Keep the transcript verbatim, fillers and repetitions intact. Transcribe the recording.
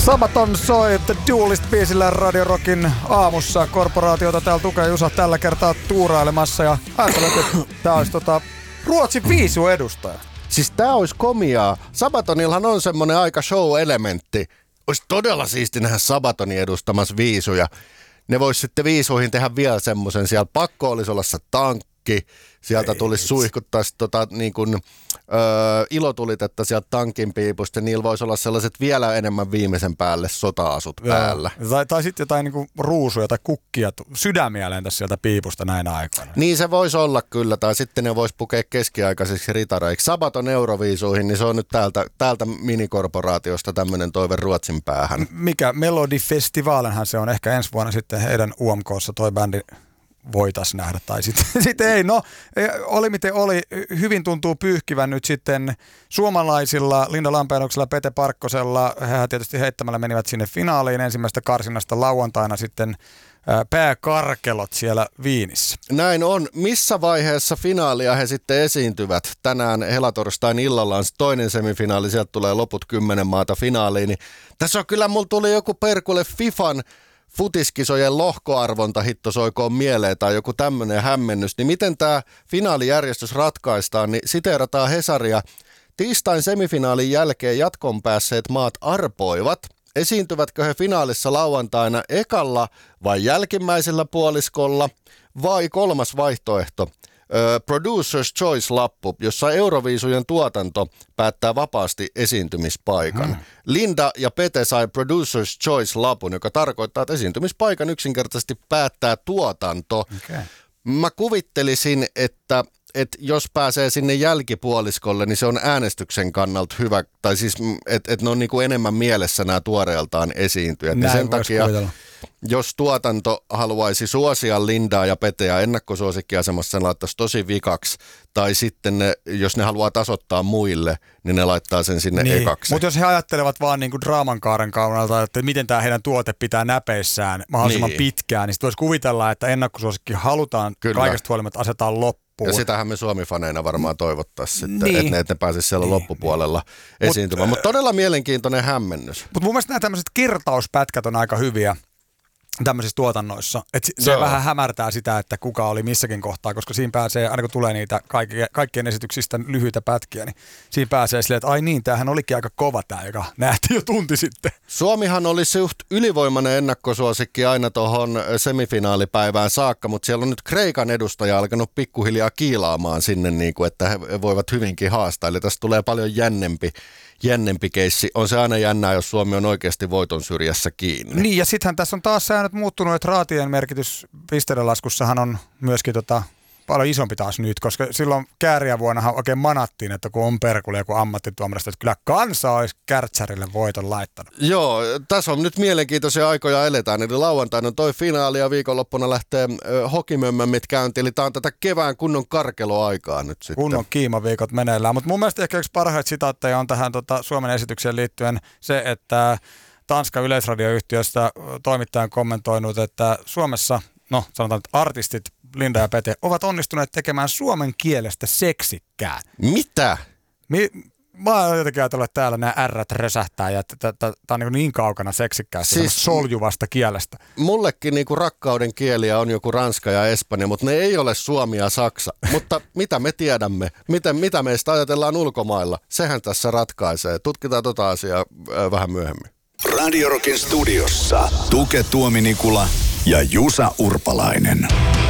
Sabaton soi The Duelist-biisillä Radio Rockin aamussa. Korporaatiota täällä tukee Jusa tällä kertaa tuurailemassa ja ajattelin, että tää olisi tota Ruotsin viisu-edustaja. Siis tää olisi komiaa. Sabatonillahan on semmonen aika show-elementti. Olisi todella siisti nähdä Sabatonin edustamassa viisuja. Ne vois sitten viisuihin tehdä vielä semmosen. Siellä pakko olisi olla se tankki. Sieltä tulisi suihkuttaa tota, niin kuin, öö, ilotulitetta sieltä tankin piipusta. Niillä voisi olla sellaiset vielä enemmän viimeisen päälle sota-asut Joo. päällä. Tai, tai sitten jotain niin kuin ruusuja tai kukkia, sydämiä lentäisi sieltä piipusta näin aikoina. Niin se voisi olla kyllä. Tai sitten ne voisi pukea keskiaikaisiksi ritareiksi. Sabaton Euroviisuihin, niin se on nyt täältä, täältä minikorporaatiosta tämmöinen toive Ruotsin päähän. Mikä Melodifestivalenhan se on ehkä ensi vuonna sitten heidän U M K:ssa toi bändi voitaisiin nähdä, tai sitten sit ei. No, oli miten oli. Hyvin tuntuu pyyhkivän nyt sitten suomalaisilla, Linda Lampeenuksella, Pete Parkkosella. He tietysti heittämällä menivät sinne finaaliin ensimmäistä karsinnasta lauantaina sitten pääkarkelot siellä Viinissä. Näin on. Missä vaiheessa finaalia he sitten esiintyvät? Tänään helatorstain illalla on toinen semifinaali, sieltä tulee loput kymmenen maata finaaliin. Niin tässä on kyllä, mulla tuli joku perkule Fifan futiskisojen lohkoarvonta hitto soikoon mieleen tai joku tämmöinen hämmennys, niin miten tämä finaalijärjestys ratkaistaan, niin siteerataan Hesaria. Tiistain semifinaalin jälkeen jatkon päässeet maat arpoivat, esiintyvätkö he finaalissa lauantaina ekalla vai jälkimmäisellä puoliskolla, vai kolmas vaihtoehto, Producer's Choice-lappu, jossa Euroviisujen tuotanto päättää vapaasti esiintymispaikan. Mm. Linda ja Pete sai Producer's Choice-lapun, joka tarkoittaa, että esiintymispaikan yksinkertaisesti päättää tuotanto. Okay. Mä kuvittelisin, että, että jos pääsee sinne jälkipuoliskolle, niin se on äänestyksen kannalta hyvä, tai siis että et ne on niinku enemmän mielessä nämä tuoreeltaan esiintyjät. Niin sen takia, kuvitella. Jos tuotanto haluaisi suosia Lindaa ja Peteä ennakkosuosikkiasemassa, sen laittaisi tosi vikaksi. Tai sitten ne, jos ne haluaa tasoittaa muille, niin ne laittaa sen sinne niin. ekaksi. Mutta jos he ajattelevat vaan niinku draamankaaren kannalta, että miten tämä heidän tuote pitää näpeissään mahdollisimman niin. pitkään, niin sitten voisi kuvitella, että ennakkosuosikki halutaan Kyllä. kaikesta huolimatta asetaan loppuun. Ja sitähän me Suomi-faneina varmaan toivottaisiin, niin. että et ne pääsisivät siellä niin. loppupuolella niin. esiintymään. Mutta todella mielenkiintoinen hämmennys. Mutta mun mielestä nämä tämmöiset kirtauspätkät on aika hyviä tämmöisissä tuotannoissa. Että se Joo. vähän hämärtää sitä, että kuka oli missäkin kohtaa, koska siinä pääsee, aina kun tulee niitä kaikkien, kaikkien esityksistä lyhyitä pätkiä, niin siinä pääsee silleen, että ai niin, tämähän olikin aika kova tämä, joka nähtiin jo tunti sitten. Suomihan oli suht ylivoimainen ennakkosuosikki aina tuohon semifinaalipäivään saakka, mutta siellä on nyt Kreikan edustaja alkanut pikkuhiljaa kiilaamaan sinne, niin kuin, että he voivat hyvinkin haastaa. Eli tässä tulee paljon jännempi. Jännempi keissi. On se aina jännää, jos Suomi on oikeasti voiton syrjässä kiinni. Niin, ja sittenhän tässä on taas säännöt muuttunut, että raatien merkitys pisteidenlaskussahan on myöskin tota, paljon isompi taas nyt, koska silloin kääriävuonnahan oikein manattiin, että kun on perkuli joku ammattituomarista, että kyllä kansa olisi Kärtsärille voiton laittanut. Joo, tässä on nyt mielenkiintoisia aikoja eletään, eli lauantaina on toi finaali ja viikonloppuna lähtee ö, hokimömmämit käyntiin, eli tämä on tätä kevään kunnon karkeloaikaa nyt sitten. Kunnon kiimaviikot meneillään, mutta mun mielestä ehkä yksi parhaita sitaatteja on tähän tota, Suomen esitykseen liittyen se, että Tanskan yleisradioyhtiöstä toimittaja on kommentoinut, että Suomessa, no sanotaan, että artistit Linda ja Pete ovat onnistuneet tekemään suomen kielestä seksikkään. Mitä? Mi- Mä oon jotenkin ajatellut, että täällä nämä ärrät rösähtää ja tämä on niin, niin kaukana seksikkäästä, siis soljuvasta kielestä. Mullekin niinku rakkauden kieliä on joku Ranska ja Espanja, mutta ne ei ole Suomi ja Saksa. Mutta mitä me tiedämme? Miten, mitä meistä ajatellaan ulkomailla? Sehän tässä ratkaisee. Tutkitaan tota asiaa äh, vähän myöhemmin. Radio Rockin studiossa Tuke Tuominikula ja Jusa Urpalainen.